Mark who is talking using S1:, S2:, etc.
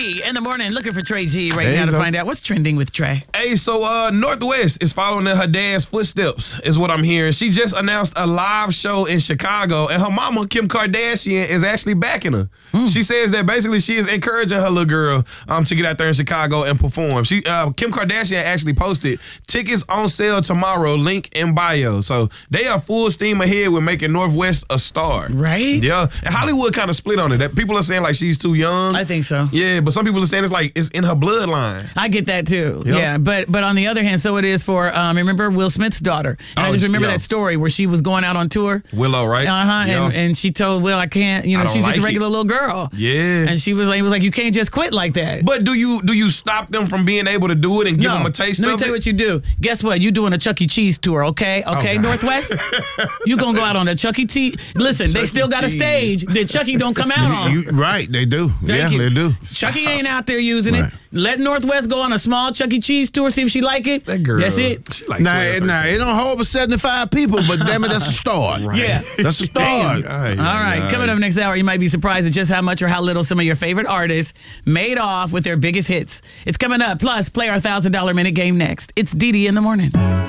S1: In the morning, looking for Trey G right
S2: There
S1: now
S2: you
S1: to
S2: go.
S1: find out what's trending with Trey.
S3: Hey, so Northwest is following in her dad's footsteps, is what I'm hearing. She just announced a live show in Chicago, and her mama, Kim Kardashian, is actually backing her. She says that basically she is encouraging her little girl to get out there in Chicago and perform. Kim Kardashian actually posted tickets on sale tomorrow, link in bio. So they are full steam ahead with making Northwest a star.
S1: Right?
S3: Yeah. And Hollywood kind of split on it. That people are saying like she's too young.
S1: I think so.
S3: Yeah, but some people are saying it's like it's in her bloodline.
S1: I get that too.
S3: Yep.
S1: Yeah, but on the other hand, so it is for remember Will Smith's daughter. And I just remember that story where she was going out on tour.
S3: Willow, right?
S1: Yeah. And she told Will, I can't. You know,
S3: I don't
S1: she's just
S3: like
S1: a regular
S3: it.
S1: little girl.
S3: Yeah.
S1: And she was like, you can't just quit like that.
S3: But do you stop them from being able to do it and give them a taste of it?
S1: Let me tell you what you do. Guess what? You're doing a Chuck E. Cheese tour, okay? Okay, Northwest? You gonna go out on a Chuck E. Cheese. Listen, they still got a stage that Chuck E. don't come out on.
S2: Right, they do.
S1: Thank you.
S2: They do.
S1: Chuck E. ain't out there using it.
S2: Right.
S1: Let Northwest go on a small Chuck E. Cheese tour, see if she like it.
S3: That girl.
S1: That's it.
S3: She like
S2: Nah,
S3: 12,
S2: it don't hold but 75 people, but damn it, that's a start.
S3: Right.
S1: Yeah.
S2: That's a start.
S1: All right, coming up next hour, you might be surprised at just how much or how little some of your favorite artists made off with their biggest hits. It's coming up. Plus, play our $1,000 minute game next. It's Dee Dee in the morning.